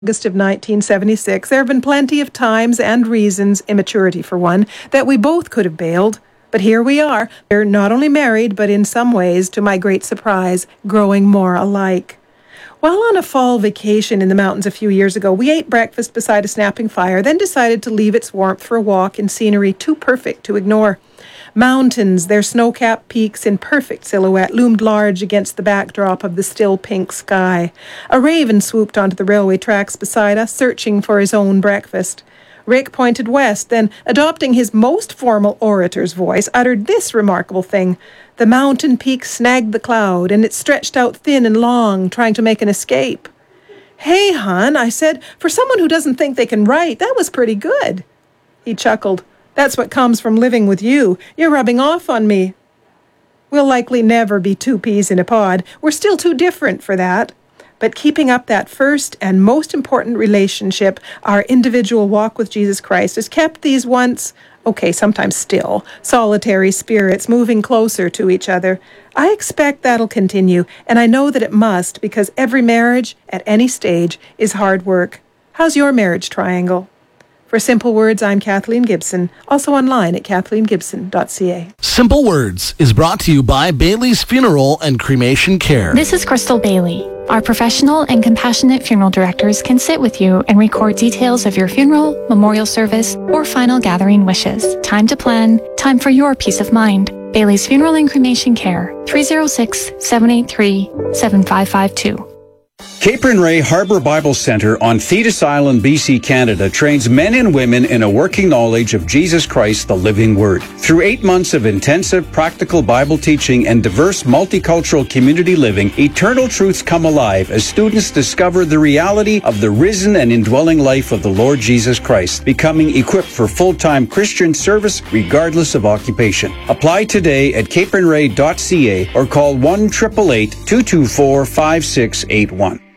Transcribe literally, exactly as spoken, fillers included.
August of nineteen seventy-six, there have been plenty of times and reasons, immaturity for one, that we both could have bailed. But here we are. We're not only married, but in some ways, to my great surprise, growing more alike. While on a fall vacation in the mountains a few years ago, we ate breakfast beside a snapping fire, then decided to leave its warmth for a walk in scenery too perfect to ignore. Mountains, their snow-capped peaks in perfect silhouette, loomed large against the backdrop of the still pink sky. A raven swooped onto the railway tracks beside us, searching for his own breakfast. Rick pointed west, then, adopting his most formal orator's voice, uttered this remarkable thing. The mountain peak snagged the cloud, and it stretched out thin and long, trying to make an escape. "Hey, hon," I said, "for someone who doesn't think they can write, that was pretty good." He chuckled. "That's what comes from living with you. You're rubbing off on me." We'll likely never be two peas in a pod. We're still too different for that. But keeping up that first and most important relationship, our individual walk with Jesus Christ, has kept these once, okay, sometimes still, solitary spirits moving closer to each other. I expect that'll continue, and I know that it must, because every marriage, at any stage, is hard work. How's your marriage triangle? For Simple Words, I'm Kathleen Gibson, also online at kathleen gibson dot c a. Simple Words is brought to you by Bailey's Funeral and Cremation Care. This is Crystal Bailey. Our professional and compassionate funeral directors can sit with you and record details of your funeral, memorial service, or final gathering wishes. Time to plan, time for your peace of mind. Bailey's Funeral and Cremation Care, three oh six, seven eight three, seven five five two. Cape and Ray Harbor Bible Center on Thetis Island, B C, Canada trains men and women in a working knowledge of Jesus Christ, the living Word. Through eight months of intensive practical Bible teaching and diverse multicultural community living, eternal truths come alive as students discover the reality of the risen and indwelling life of the Lord Jesus Christ, becoming equipped for full-time Christian service regardless of occupation. Apply today at cape and ray dot c a or call one eight eight eight, two two four, five six eight one.